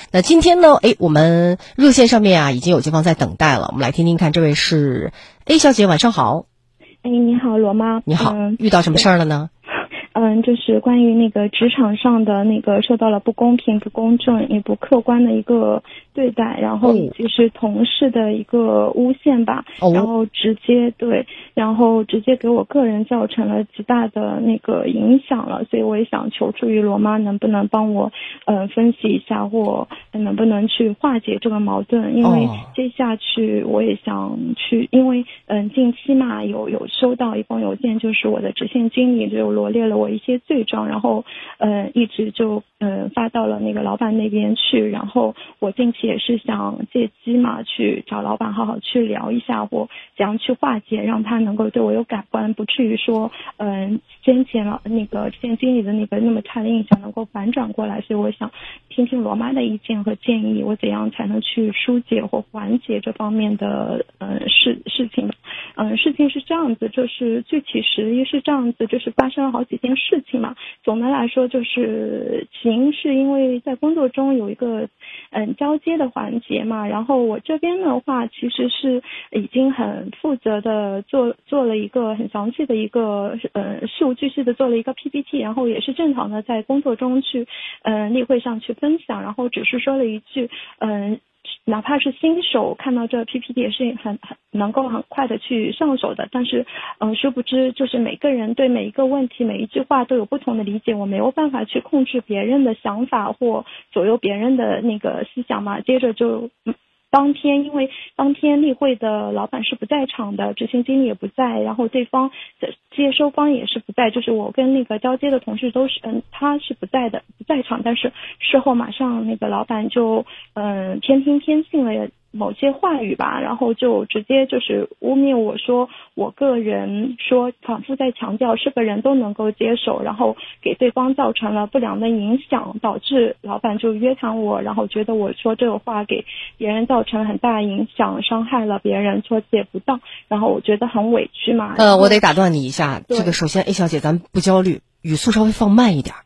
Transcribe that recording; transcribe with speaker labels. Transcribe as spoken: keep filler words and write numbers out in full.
Speaker 1: 那今天呢，哎，我们热线上面啊已经有街坊在等待了，我们来听听看，这位是 A 小姐，晚上好。
Speaker 2: 哎，你好，罗妈。
Speaker 1: 你好，
Speaker 2: 嗯、
Speaker 1: 遇到什么事儿了呢？
Speaker 2: 嗯，就是关于那个职场上的那个受到了不公平、不公正也不客观的一个对待，然后以及是同事的一个诬陷吧，
Speaker 1: 哦、
Speaker 2: 然后直接对，然后直接给我个人造成了极大的那个影响了，所以我也想求助于罗妈，能不能帮我呃分析一下，或能不能去化解这个矛盾？因为接下去我也想去，因为嗯近期嘛有有收到一封邮件，就是我的直线经理就罗列了我一些罪状，然后呃一直就呃发到了那个老板那边去，然后我近期也是想借机嘛去找老板好好去聊一下，或怎样去化解，让他能够对我有改观，不至于说嗯、呃、先前了那个之前经理的那个那么差的印象能够反转过来，所以我想听听罗妈的意见和建议，我怎样才能去疏解或缓解这方面的呃事事情。嗯、呃，事情是这样子，就是具体实例是这样子，就是发生了好几件事情嘛。总的来说，就是起因是因为在工作中有一个嗯交接的环节嘛，然后我这边的话其实是已经很负责的做做了一个很详细的一个呃事无巨细的做了一个 P P T， 然后也是正常的在工作中去嗯、呃、例会上去分享，然后只是说了一句嗯。呃哪怕是新手看到这 P P T 也是很很能够很快的去上手的，但是嗯、呃，殊不知就是每个人对每一个问题每一句话都有不同的理解，我没有办法去控制别人的想法或左右别人的那个思想嘛。接着就嗯。当天因为当天例会的老板是不在场的，执行经理也不在，然后对方的接收方也是不在，就是我跟那个交接的同事都是嗯他是不在的不在场，但是事后马上那个老板就嗯偏听偏信了某些话语吧，然后就直接就是污蔑我说我个人说反复在强调是个人都能够接手，然后给对方造成了不良的影响，导致老板就约谈我，然后觉得我说这个话给别人造成了很大影响，伤害了别人，说辞也不当，然后我觉得很委屈嘛。
Speaker 1: 呃，我得打断你一下，这个首先 A 小姐咱不焦虑，语速稍微放慢一点。